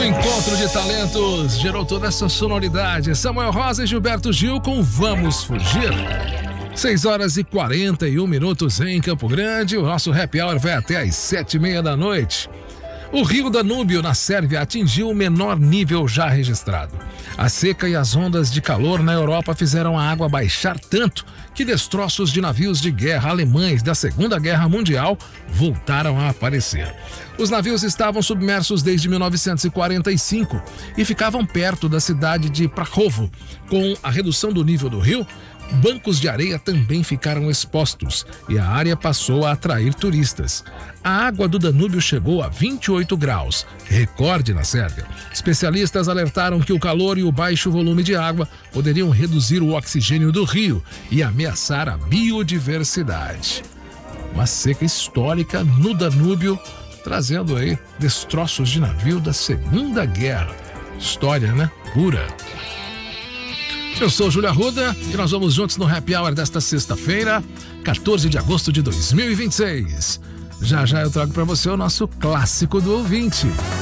O encontro de talentos gerou toda essa sonoridade. Samuel Rosa e Gilberto Gil com Vamos Fugir. 6h41 em Campo Grande. O nosso happy hour vai até às 7h30 da noite. O rio Danúbio, na Sérvia, atingiu o menor nível já registrado. A seca e as ondas de calor na Europa fizeram a água baixar tanto que destroços de navios de guerra alemães da Segunda Guerra Mundial voltaram a aparecer. Os navios estavam submersos desde 1945 e ficavam perto da cidade de Prahovo. Com a redução do nível do rio, bancos de areia também ficaram expostos e a área passou a atrair turistas. A água do Danúbio chegou a 28 graus, recorde na Sérvia. Especialistas alertaram que o calor e o baixo volume de água poderiam reduzir o oxigênio do rio e ameaçar a biodiversidade. Uma seca histórica no Danúbio, trazendo aí destroços de navio da Segunda Guerra. História, né? Pura. Eu sou Júlia Arruda e nós vamos juntos no Happy Hour desta sexta-feira, 14 de agosto de 2026. Já já eu trago para você o nosso clássico do ouvinte.